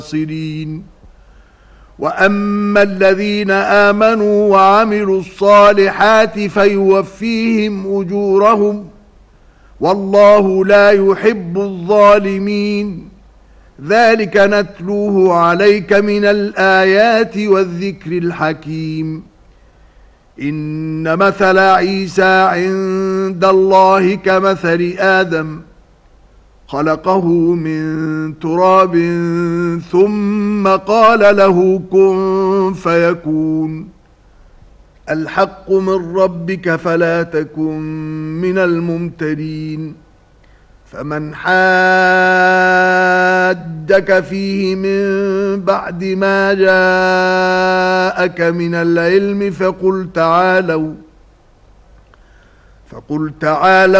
الناصرين. وأما الذين آمنوا وعملوا الصالحات فيوفيهم أجورهم والله لا يحب الظالمين. ذلك نتلوه عليك من الآيات والذكر الحكيم. إن مثل عيسى عند الله كمثل آدم خلقه من تراب ثم قال له كن فيكون. الحق من ربك فلا تكن من الممترين. فمن حاجك فيه من بعد ما جاءك من العلم فقل تعالوا